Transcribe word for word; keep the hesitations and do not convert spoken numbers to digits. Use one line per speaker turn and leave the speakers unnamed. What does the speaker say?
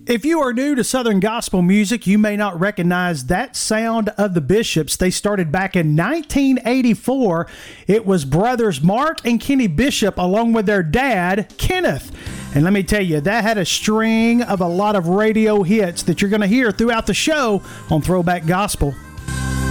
If you are new to Southern gospel music, you may not recognize that sound of the Bishops. They started back in nineteen eighty-four. It was brothers Mark and Kenny Bishop along with their dad, Kenneth. And let me tell you, that had a string of a lot of radio hits that you're going to hear throughout the show on Throwback Gospel.